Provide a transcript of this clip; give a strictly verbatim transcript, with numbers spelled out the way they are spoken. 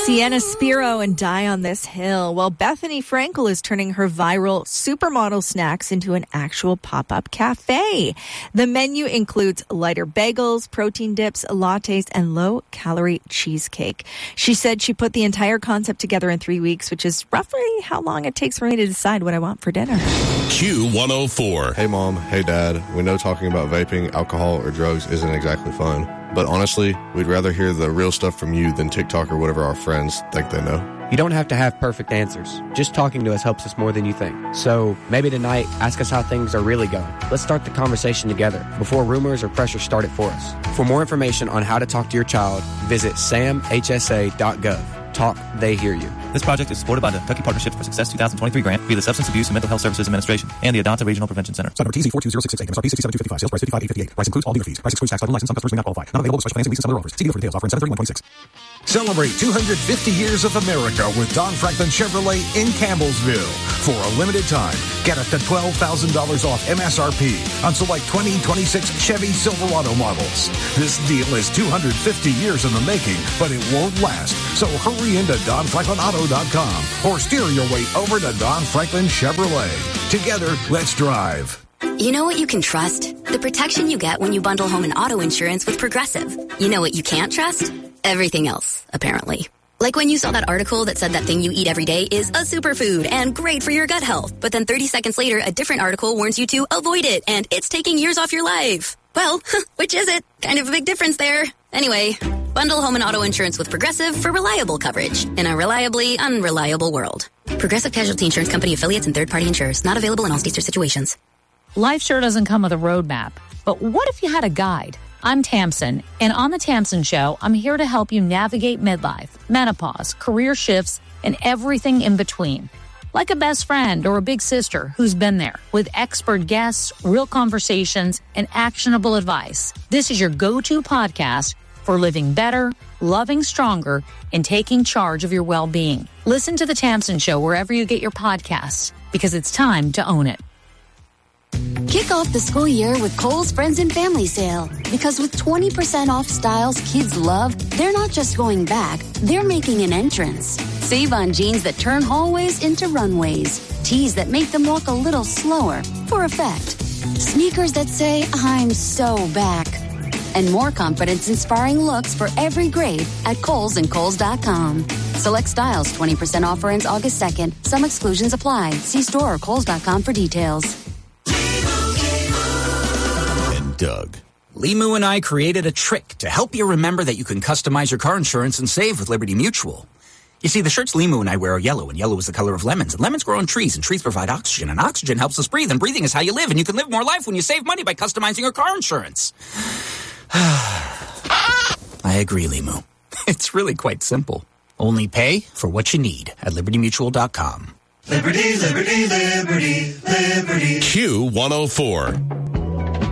Sienna Spiro and Die on This Hill. Well, Bethany Frankel is turning her viral supermodel snacks into an actual pop-up cafe. The menu includes lighter bagels, protein dips, lattes, and low-calorie cheesecake. She said she put the entire concept together in three weeks, which is roughly how long it takes for me to decide what I want for dinner. Q one oh four. Hey, Mom. Hey, Dad. We know talking about vaping, alcohol, or drugs isn't exactly fun. But honestly, we'd rather hear the real stuff from you than TikTok or whatever our friends think they know. You don't have to have perfect answers. Just talking to us helps us more than you think. So maybe tonight, ask us how things are really going. Let's start the conversation together before rumors or pressure start it for us. For more information on how to talk to your child, visit sam h s a dot gov. Talk, they hear you. This project is supported by the Kentucky Partnership for Success twenty twenty-three grant via the Substance Abuse and Mental Health Services Administration and the Adonta Regional Prevention Center. Sign number T Z four two zero six six eight, M S R P sixty-seven two fifty-five, sales price fifty-five eight fifty-eight. Price includes all dealer fees. Price excludes tax, title, license. Some customers may not qualify. Not available with special financing, lease, and some other offers. See dealer for details. Offer in seven thirty-one twenty-six. Celebrate two hundred fifty years of America with Don Franklin Chevrolet in Campbellsville. For a limited time, get up to twelve thousand dollars off M S R P on select twenty twenty-six Chevy Silverado models. This deal is two hundred fifty years in the making, but it won't last. So hurry into don franklin auto dot com or steer your way over to Don Franklin Chevrolet. Together, let's drive. You know what you can trust? The protection you get when you bundle home and auto insurance with Progressive. You know what you can't trust? Everything else, apparently. Like when you saw that article that said that thing you eat every day is a superfood and great for your gut health. But then thirty seconds later, a different article warns you to avoid it and it's taking years off your life. Well, which is it? Kind of a big difference there. Anyway, bundle home and auto insurance with Progressive for reliable coverage in a reliably unreliable world. Progressive Casualty Insurance Company affiliates and third-party insurers. Not available in all states or situations. Life sure doesn't come with a roadmap. But what if you had a guide? I'm Tamsin, and on The Tamsin Show, I'm here to help you navigate midlife, menopause, career shifts, and everything in between. Like a best friend or a big sister who's been there with expert guests, real conversations, and actionable advice. This is your go-to podcast for living better, loving stronger, and taking charge of your well-being. Listen to The Tamsin Show wherever you get your podcasts, because it's time to own it. Kick off the school year with Kohl's Friends and Family Sale. Because with twenty percent off styles kids love, they're not just going back, they're making an entrance. Save on jeans that turn hallways into runways. Tees that make them walk a little slower, for effect. Sneakers that say, I'm so back. And more confidence-inspiring looks for every grade at Kohl's and Kohl's dot com. Select styles, twenty percent offer ends August second. Some exclusions apply. See store or Kohl's dot com for details. Doug. Limu and I created a trick to help you remember that you can customize your car insurance and save with Liberty Mutual. You see, the shirts Limu and I wear are yellow, and yellow is the color of lemons. And lemons grow on trees, and trees provide oxygen, and oxygen helps us breathe, and breathing is how you live, and you can live more life when you save money by customizing your car insurance. I agree, Limu. It's really quite simple. Only pay for what you need at liberty mutual dot com. Liberty, liberty, liberty, liberty. Q one oh four.